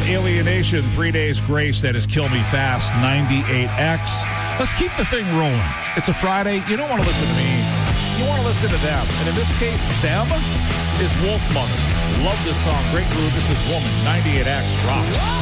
Alienation, 3 Days Grace. That is Kill Me Fast, 98X. Let's keep the thing rolling. It's a Friday. You don't want to listen to me. You want to listen to them. And in this case, them is Wolf Mother. Love this song. Great groove. This is Woman, 98X rocks.